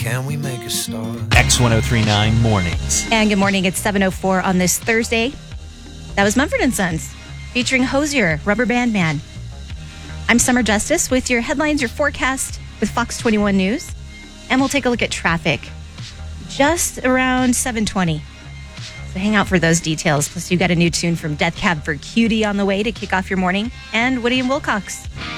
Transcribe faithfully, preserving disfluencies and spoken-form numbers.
Can we make a start? X ten thirty-nine Mornings. And good morning. It's seven oh four on this Thursday. That was Mumford and Sons featuring Hosier, Rubber Band Man. I'm Summer Justice with your headlines, your forecast with Fox twenty-one News. And we'll take a look at traffic just around seven twenty. So hang out for those details. Plus, you got a new tune from Death Cab for Cutie on the way to kick off your morning. And Woody and Wilcox.